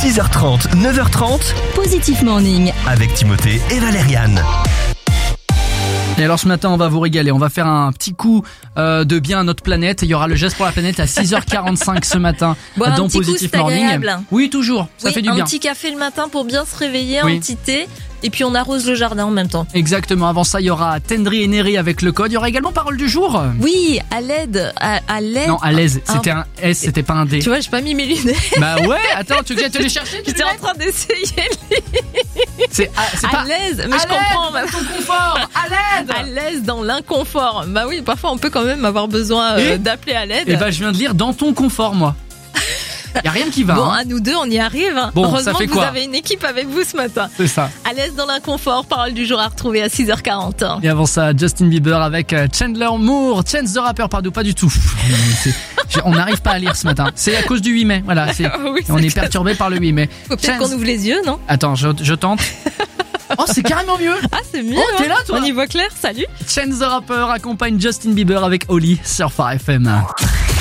6h30, 9h30, Positif Morning. avec Timothée et Valériane. Et alors ce matin on va vous régaler, on va faire un petit coup de bien à notre planète. Il y aura le geste pour la planète à 6h45 ce matin Boire dans un petit coup, Positif c'est Morning. agréable. Oui, toujours, ça Oui, fait du un bien. petit café le matin pour bien se réveiller, Oui. un petit thé, et puis on arrose le jardin en même temps. Exactement, avant ça il y aura Tendry et Neri avec le code. Il y aura également Parole du jour. Oui, à l'aide, à l'aide. Non, à l'aise, Ah, c'était un S, c'était pas un D. Tu vois, j'ai pas mis mes lunettes. Bah ouais, attends, tu viens te les chercher tes J'étais en lunettes train d'essayer C'est à pas l'aise, mais à je comprends. l'aide, dans ton confort, à l'aide. À l'aise dans l'inconfort. Bah oui, parfois on peut quand même avoir besoin Et d'appeler à l'aide. Et bah je viens de lire dans ton confort moi. Y a rien qui va. Bon, hein. à nous deux, on y arrive. Bon, Heureusement ça fait que vous quoi avez une équipe avec vous ce matin. C'est ça. À l'aise dans l'inconfort, parole du jour à retrouver à 6h40. Et avant ça, Justin Bieber avec Chandler Moore, Chance the Rapper, pardon, pas du tout. On n'arrive pas à lire ce matin. C'est à cause du 8 mai, voilà. Oui, On c'est est perturbé par le 8 mai. Faut peut-être Chance- qu'on ouvre les yeux, non? Attends, je tente. Oh, c'est carrément mieux. Ah, c'est mieux. Oh, t'es là, toi? On y voit clair, salut. Chance the Rapper accompagne Justin Bieber avec Oli sur Phare FM.